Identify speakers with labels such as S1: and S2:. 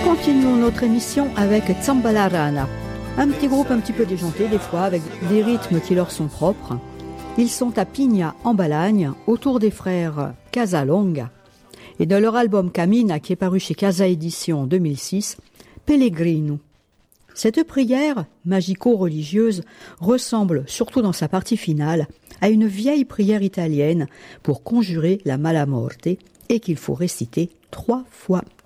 S1: continuons notre émission avec Zambalarana, un petit groupe un petit peu déjanté des fois, avec des rythmes qui leur sont propres. Ils sont à Pigna, en Balagne, autour des frères Casalonga. Et dans leur album Camina, qui est paru chez Casa Édition en 2006, Pellegrino. Cette prière, magico-religieuse, ressemble, surtout dans sa partie finale, à une vieille prière italienne pour conjurer la mala morte et qu'il faut réciter 3 fois.